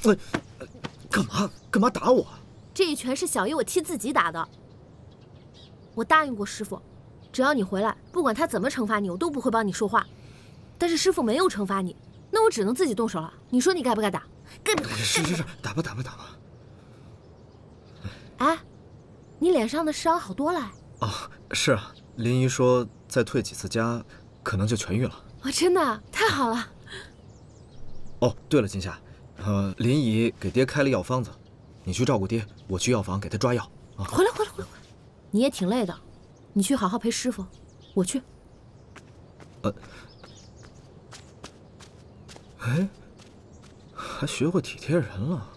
干嘛打我？ 这一拳是小姨我替自己打的。我答应过师傅，只要你回来，不管他怎么惩罚你，我都不会帮你说话。但是师傅没有惩罚你，那我只能自己动手了。你说你该不该打？该不该？ 是，打吧。 哎，你脸上的伤好多了。 哦，是啊，林姨说再退几次家，可能就痊愈了。 哦，真的太好了。 哦，对了，金夏，林姨给爹开了药方子，你去照顾爹，我去药房给他抓药啊。 回来，你也挺累的，你去好好陪师傅，我去。 哎，还学会体贴人了。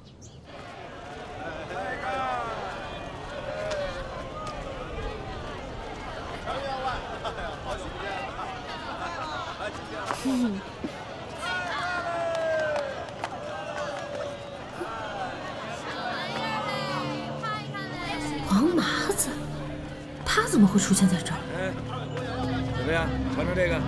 王麻子，他怎么会出现在这儿？ 哎，怎么样？尝尝这个。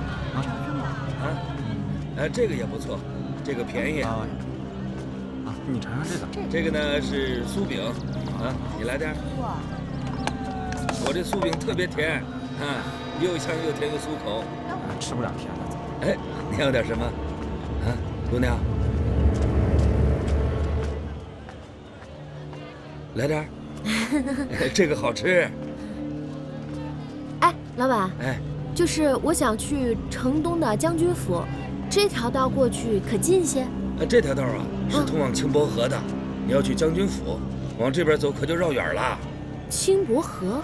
这个也不错，这个便宜。 你尝尝这个。 这个呢是酥饼，你来点。我这酥饼特别甜，又香又甜又酥口。 吃不了甜的。 哎，你要点什么？姑娘，来点。这个好吃。 哎，老板。 哎， 就是我想去城东的将军府，这条道过去可近些？ 这条道是通往清泊河的，你要去将军府，往这边走可就绕远了。 清泊河？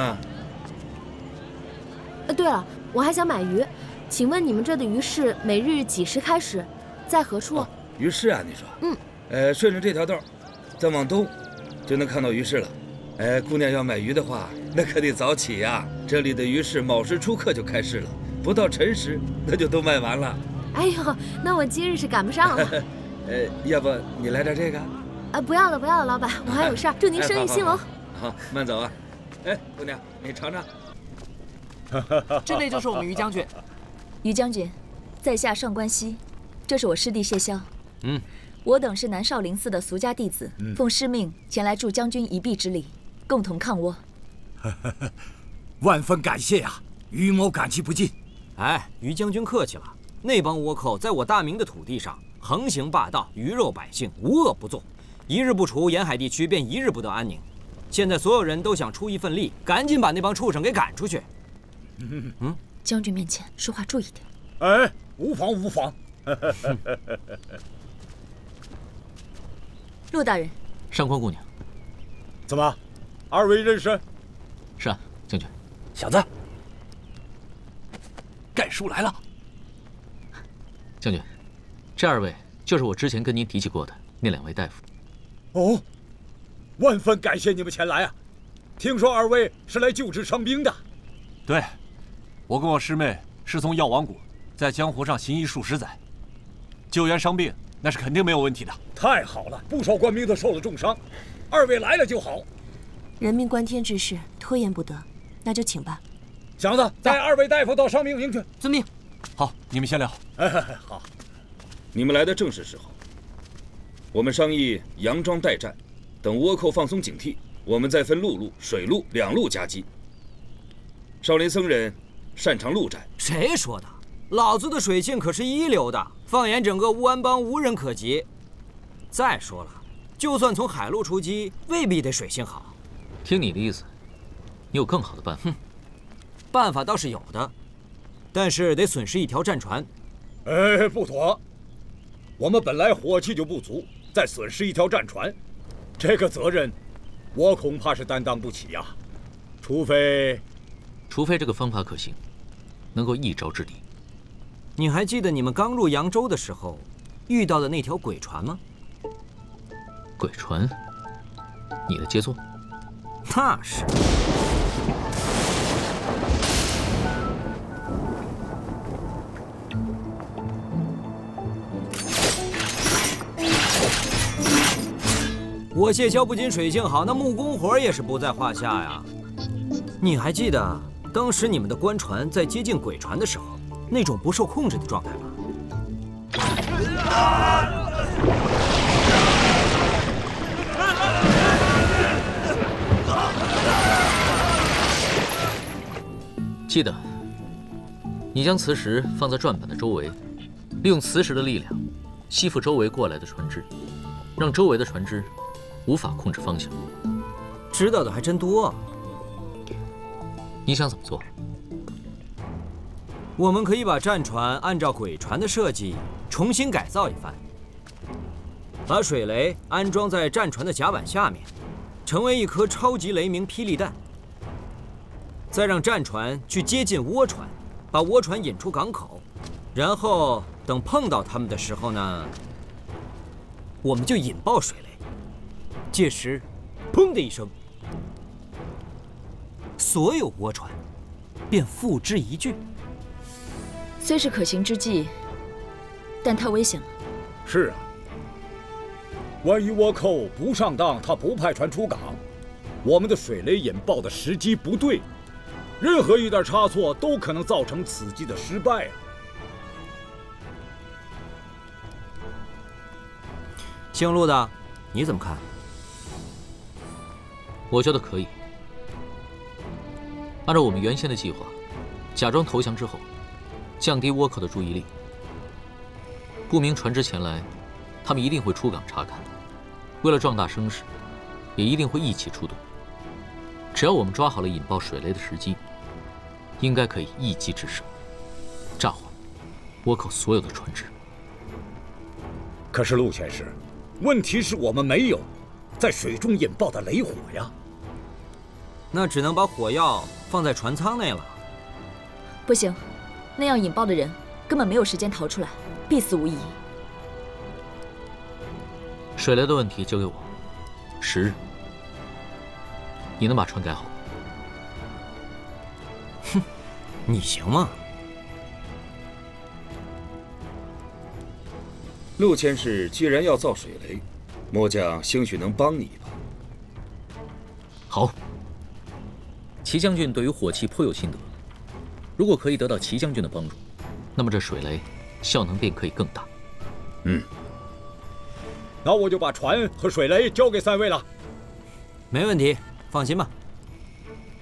对了，我还想买鱼，请问你们这的鱼市每日几时开始，在何处？ 鱼市啊，你说？顺着这条道，再往东，就能看到鱼市了。姑娘要买鱼的话，那可得早起呀。这里的鱼市卯时出客就开市了，不到辰时那就都卖完了。 哎呦，那我今日是赶不上了。 要不你来点这个？ 不要了，老板，我还有事儿。祝您生意兴隆。 好，慢走啊。姑娘，你尝尝。 这位就是我们于将军。 于将军，在下上官熙，这是我师弟谢霄。我等是南少林寺的俗家弟子，奉师命前来助将军一臂之力，共同抗倭。 万分感谢呀，于某感激不尽。 哎，于将军客气了。那帮倭寇在我大明的土地上横行霸道，鱼肉百姓，无恶不作，一日不除，沿海地区便一日不得安宁。现在所有人都想出一份力，赶紧把那帮畜生给赶出去。 将军面前说话注意点。 哎，无妨。 陆大人， 上官姑娘， 怎么，二位认识？ 是啊，将军。 小子，盖叔来了。 将军，这二位就是我之前跟您提起过的那2位大夫。 哦，万分感谢你们前来啊！听说二位是来救治伤兵的。 对，我跟我师妹是从药王谷在江湖上行医数十载，救援伤病那是肯定没有问题的。 太好了，不少官兵都受了重伤，二位来了就好。 人命关天之事，拖延不得，那就请吧。 祥子，带二位大夫到伤兵营去。 遵命。 好，你们先聊。 好， 你们来的正是时候。我们商议佯装待战，等倭寇放松警惕，我们再分陆路、水路2路夹击。少林僧人擅长陆战。 谁说的？老子的水性可是一流的，放眼整个乌安邦无人可及。再说了，就算从海路出击，未必得水性好。 听你的意思，你有更好的办法？ 办法倒是有的，但是得损失一条战船。 不妥，我们本来火器就不足，再损失一条战船，这个责任我恐怕是担当不起呀。除非这个方法可行，能够一招制敌。 你还记得你们刚入扬州的时候遇到的那条鬼船吗？ 鬼船？你的杰作？ 那是。我谢霄不仅水性好，那木工活也是不在话下呀。你还记得当时你们的官船在接近鬼船的时候，那种不受控制的状态吗？ 记得，你将磁石放在转板的周围，利用磁石的力量吸附周围过来的船只，让周围的船只无法控制方向。 知道的还真多啊！ 你想怎么做？ 我们可以把战船按照鬼船的设计重新改造一番，把水雷安装在战船的甲板下面，成为一颗超级雷鸣霹雳弹。再让战船去接近涡船，把涡船引出港口，然后等碰到他们的时候呢，我们就引爆水雷。届时，砰的一声，所有涡船便付之一炬。 虽是可行之计，但太危险了。 是啊，万一倭寇不上当，他不派船出港，我们的水雷引爆的时机不对，任何一点差错都可能造成此计的失败啊！ 姓陆的，你怎么看？ 我觉得可以。按照我们原先的计划，假装投降之后，降低倭寇的注意力。不明船只前来，他们一定会出港查看。为了壮大声势，也一定会一起出动。只要我们抓好了引爆水雷的时机，应该可以一击制胜，炸毁倭寇所有的船只。 可是陆先生，问题是我们没有在水中引爆的雷火呀。 那只能把火药放在船舱内了。 不行，那样引爆的人根本没有时间逃出来，必死无疑。 水雷的问题交给我，10日，你能把船改好？ 哼，你行吗？ 陆千世既然要造水雷，末将兴许能帮你一把。 好。齐将军对于火器颇有心得，如果可以得到齐将军的帮助，那么这水雷效能便可以更大。 那我就把船和水雷交给3位了。 没问题，放心吧。